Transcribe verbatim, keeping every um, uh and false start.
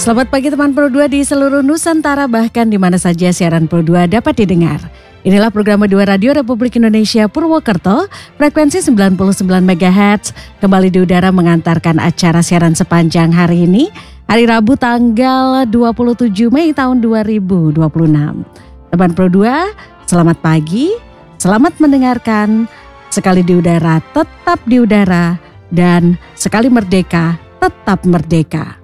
Selamat pagi teman Pro dua di seluruh Nusantara, bahkan di mana saja siaran Pro dua dapat didengar. Inilah program dua Radio Republik Indonesia Purwokerto, frekuensi sembilan puluh sembilan megahertz, kembali di udara mengantarkan acara siaran sepanjang hari ini, hari Rabu tanggal dua puluh tujuh Mei tahun dua ribu dua puluh enam. Teman Pro dua, selamat pagi, selamat mendengarkan, sekali di udara tetap di udara, dan sekali merdeka tetap merdeka.